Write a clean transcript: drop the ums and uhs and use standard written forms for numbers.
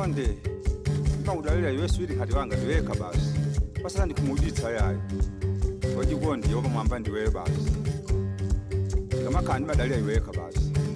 Chonde ngawudalira iwe sweetheart wanga ndiweka basi. Pasana ndikumuditsa yayi. Wachikondi yoba mwamba ndiwe basi. Ngamakhani badalira iweka basi.